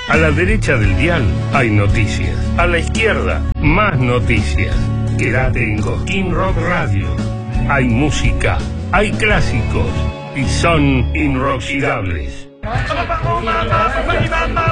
A la derecha del dial hay noticias. A la izquierda, más noticias. Quédate en Cosquín Rock Radio. Hay música, hay clásicos y son inoxidables.